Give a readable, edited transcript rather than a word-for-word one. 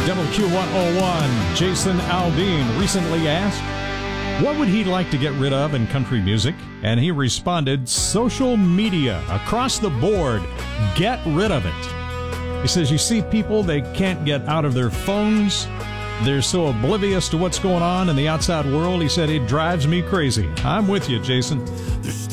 WQ101, Jason Aldean recently asked, what would he like to get rid of in country music? And he responded, social media, across the board, get rid of it. He says, you see people, they can't get out of their phones. They're so oblivious to what's going on in the outside world. He said, it drives me crazy. I'm with you, Jason.